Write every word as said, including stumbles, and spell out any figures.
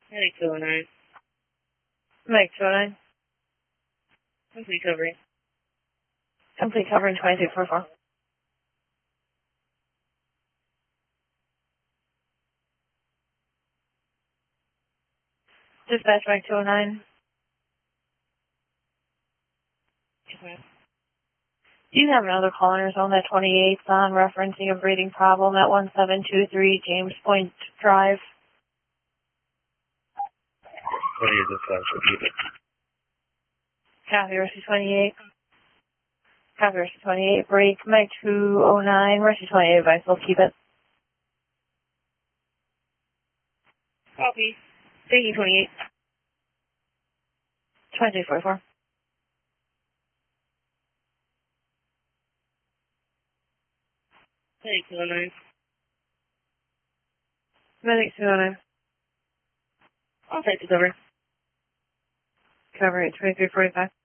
Medic two oh nine. Medic two oh nine. Complete coverage. Complete coverage twenty-two forty-four. Dispatch Medic two oh nine. Yes, ma'am. Do you have another call on your phone that twenty-eighth on referencing a breathing problem at one seven two three James Point Drive? twenty-eight dispatch, repeat it. Copy, Rescue twenty-eight. Copy, Rescue twenty-eight. Break, Mike two oh nine. Rescue twenty-eight, advice, we'll keep it. Copy. Taking twenty-eight. twenty-two forty-four. Medic two oh nine. Medic two oh nine. All set to cover. Cover eight twenty-three forty-five.